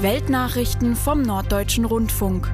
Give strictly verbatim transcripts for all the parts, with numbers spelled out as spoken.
Weltnachrichten vom Norddeutschen Rundfunk.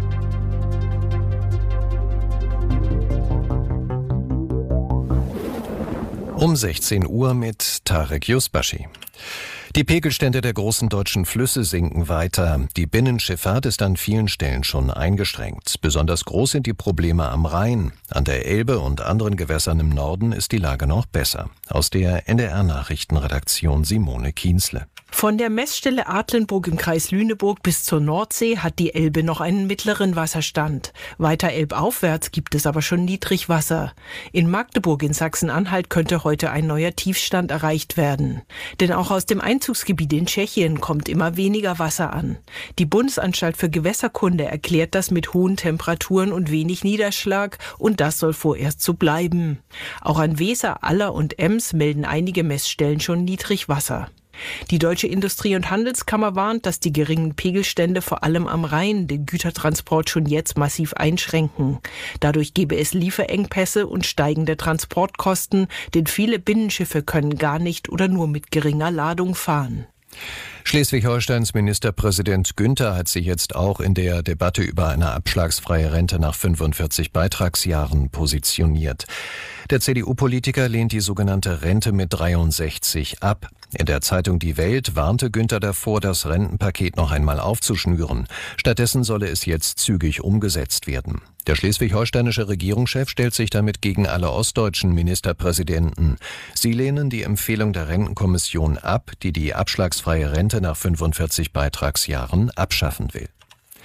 Um sechzehn Uhr mit Tarek Yusbashi. Die Pegelstände der großen deutschen Flüsse sinken weiter. Die Binnenschifffahrt ist an vielen Stellen schon eingeschränkt. Besonders groß sind die Probleme am Rhein. An der Elbe und anderen Gewässern im Norden ist die Lage noch besser. Aus der N D R-Nachrichtenredaktion Simone Kienzle. Von der Messstelle Adlenburg im Kreis Lüneburg bis zur Nordsee hat die Elbe noch einen mittleren Wasserstand. Weiter elbaufwärts gibt es aber schon Niedrigwasser. In Magdeburg in Sachsen-Anhalt könnte heute ein neuer Tiefstand erreicht werden. Denn auch aus dem Einzugsgebiet in Tschechien kommt immer weniger Wasser an. Die Bundesanstalt für Gewässerkunde erklärt das mit hohen Temperaturen und wenig Niederschlag, und das soll vorerst so bleiben. Auch an Weser, Aller und Ems melden einige Messstellen schon Niedrigwasser. Die Deutsche Industrie- und Handelskammer warnt, dass die geringen Pegelstände vor allem am Rhein den Gütertransport schon jetzt massiv einschränken. Dadurch gebe es Lieferengpässe und steigende Transportkosten, denn viele Binnenschiffe können gar nicht oder nur mit geringer Ladung fahren. Schleswig-Holsteins Ministerpräsident Günther hat sich jetzt auch in der Debatte über eine abschlagsfreie Rente nach fünfundvierzig Beitragsjahren positioniert. Der C D U-Politiker lehnt die sogenannte Rente mit dreiundsechzig ab. In der Zeitung Die Welt warnte Günther davor, das Rentenpaket noch einmal aufzuschnüren. Stattdessen solle es jetzt zügig umgesetzt werden. Der schleswig-holsteinische Regierungschef stellt sich damit gegen alle ostdeutschen Ministerpräsidenten. Sie lehnen die Empfehlung der Rentenkommission ab, die die abschlagsfreie Rente nach fünfundvierzig Beitragsjahren abschaffen will.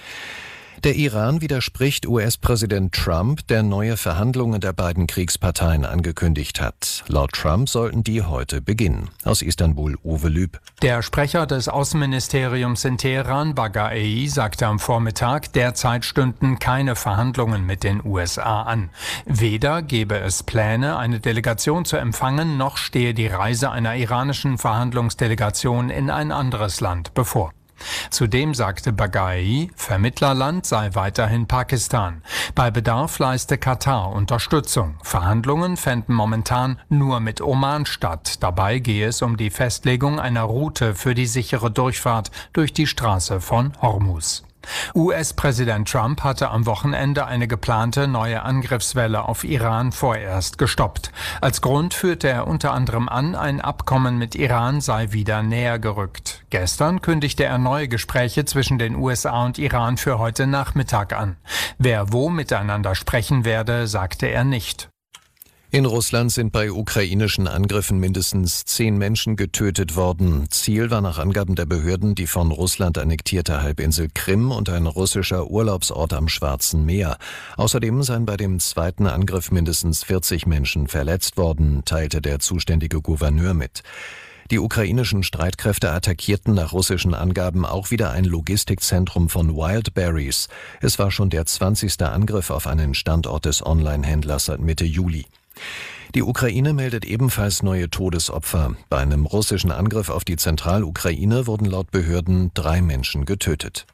Der Iran widerspricht U S-Präsident Trump, der neue Verhandlungen der beiden Kriegsparteien angekündigt hat. Laut Trump sollten die heute beginnen. Aus Istanbul Uwe Lüb. Der Sprecher des Außenministeriums in Teheran, Baghai, sagte am Vormittag, derzeit stünden keine Verhandlungen mit den U S A an. Weder gebe es Pläne, eine Delegation zu empfangen, noch stehe die Reise einer iranischen Verhandlungsdelegation in ein anderes Land bevor. Zudem sagte Baghai, Vermittlerland sei weiterhin Pakistan. Bei Bedarf leiste Katar Unterstützung. Verhandlungen fänden momentan nur mit Oman statt. Dabei gehe es um die Festlegung einer Route für die sichere Durchfahrt durch die Straße von Hormuz. U S-Präsident Trump hatte am Wochenende eine geplante neue Angriffswelle auf Iran vorerst gestoppt. Als Grund führte er unter anderem an, ein Abkommen mit Iran sei wieder näher gerückt. Gestern kündigte er neue Gespräche zwischen den U S A und Iran für heute Nachmittag an. Wer wo miteinander sprechen werde, sagte er nicht. In Russland sind bei ukrainischen Angriffen mindestens zehn Menschen getötet worden. Ziel war nach Angaben der Behörden die von Russland annektierte Halbinsel Krim und ein russischer Urlaubsort am Schwarzen Meer. Außerdem seien bei dem zweiten Angriff mindestens vierzig Menschen verletzt worden, teilte der zuständige Gouverneur mit. Die ukrainischen Streitkräfte attackierten nach russischen Angaben auch wieder ein Logistikzentrum von Wildberries. Es war schon der zwanzigste Angriff auf einen Standort des Online-Händlers seit Mitte Juli. Die Ukraine meldet ebenfalls neue Todesopfer. Bei einem russischen Angriff auf die Zentralukraine wurden laut Behörden drei Menschen getötet.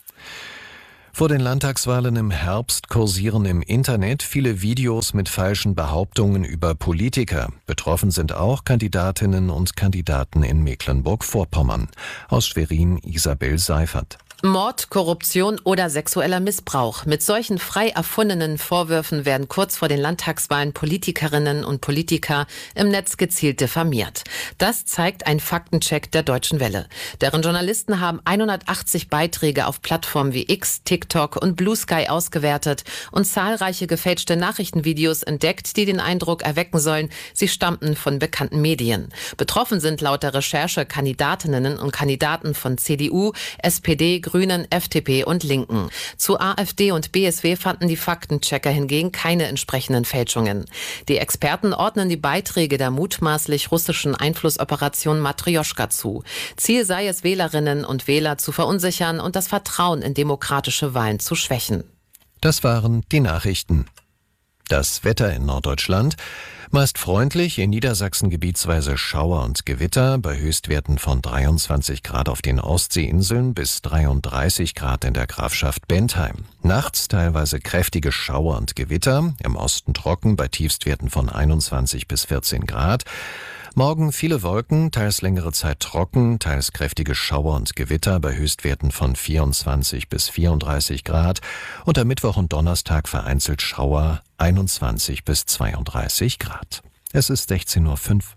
Vor den Landtagswahlen im Herbst kursieren im Internet viele Videos mit falschen Behauptungen über Politiker. Betroffen sind auch Kandidatinnen und Kandidaten in Mecklenburg-Vorpommern. Aus Schwerin Isabel Seifert. Mord, Korruption oder sexueller Missbrauch. Mit solchen frei erfundenen Vorwürfen werden kurz vor den Landtagswahlen Politikerinnen und Politiker im Netz gezielt diffamiert. Das zeigt ein Faktencheck der Deutschen Welle. Deren Journalisten haben hundertachtzig Beiträge auf Plattformen wie X, TikTok und Blue Sky ausgewertet und zahlreiche gefälschte Nachrichtenvideos entdeckt, die den Eindruck erwecken sollen, sie stammten von bekannten Medien. Betroffen sind laut der Recherche Kandidatinnen und Kandidaten von C D U, S P D, Grünen, F D P und Linken. Zu AfD und B S W fanden die Faktenchecker hingegen keine entsprechenden Fälschungen. Die Experten ordnen die Beiträge der mutmaßlich russischen Einflussoperation Matrjoschka zu. Ziel sei es, Wählerinnen und Wähler zu verunsichern und das Vertrauen in demokratische Wahlen zu schwächen. Das waren die Nachrichten. Das Wetter in Norddeutschland. Meist freundlich, in Niedersachsen gebietsweise Schauer und Gewitter, bei Höchstwerten von dreiundzwanzig Grad auf den Ostseeinseln bis dreiunddreißig Grad in der Grafschaft Bentheim. Nachts teilweise kräftige Schauer und Gewitter, im Osten trocken bei Tiefstwerten von einundzwanzig bis vierzehn Grad. Morgen viele Wolken, teils längere Zeit trocken, teils kräftige Schauer und Gewitter bei Höchstwerten von vierundzwanzig bis vierunddreißig Grad und am Mittwoch und Donnerstag vereinzelt Schauer, einundzwanzig bis zweiunddreißig Grad. Es ist sechzehn Uhr fünf.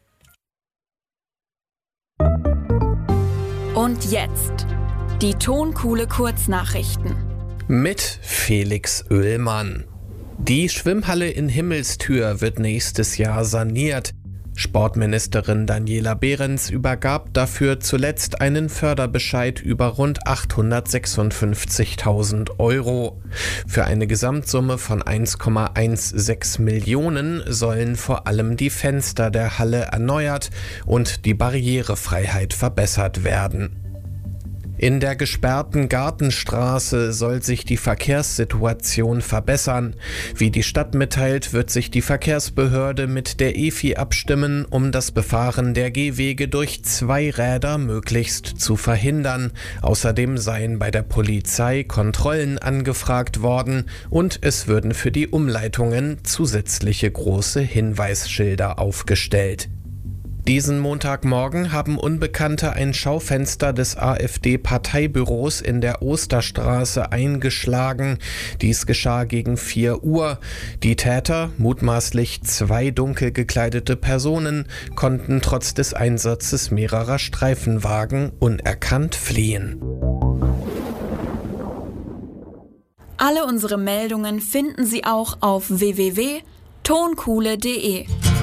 Und jetzt die Tonkuhle Kurznachrichten. Mit Felix Oehlmann. Die Schwimmhalle in Himmelstür wird nächstes Jahr saniert. Sportministerin Daniela Behrens übergab dafür zuletzt einen Förderbescheid über rund achthundertsechsundfünfzigtausend Euro. Für eine Gesamtsumme von eins Komma sechzehn Millionen sollen vor allem die Fenster der Halle erneuert und die Barrierefreiheit verbessert werden. In der gesperrten Gartenstraße soll sich die Verkehrssituation verbessern. Wie die Stadt mitteilt, wird sich die Verkehrsbehörde mit der E F I abstimmen, um das Befahren der Gehwege durch Zweiräder möglichst zu verhindern. Außerdem seien bei der Polizei Kontrollen angefragt worden und es würden für die Umleitungen zusätzliche große Hinweisschilder aufgestellt. Diesen Montagmorgen haben Unbekannte ein Schaufenster des AfD-Parteibüros in der Osterstraße eingeschlagen. Dies geschah gegen vier Uhr. Die Täter, mutmaßlich zwei dunkel gekleidete Personen, konnten trotz des Einsatzes mehrerer Streifenwagen unerkannt fliehen. Alle unsere Meldungen finden Sie auch auf w w w punkt tonkuhle punkt de.